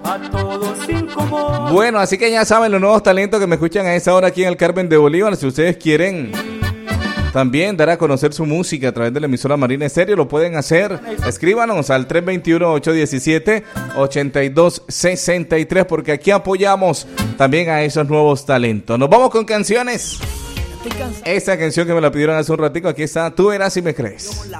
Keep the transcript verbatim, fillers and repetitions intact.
a todos incomoda. Bueno, así que ya saben los nuevos talentos que me escuchan a esta hora aquí en el Carmen de Bolívar. Si ustedes quieren también dar a conocer su música a través de la emisora Marina Estéreo, lo pueden hacer. Escríbanos al tres dos uno, ocho uno siete, ocho dos seis tres, porque aquí apoyamos también a esos nuevos talentos. Nos vamos con canciones. Esta canción que me la pidieron hace un ratico, aquí está, Tú verás si me crees.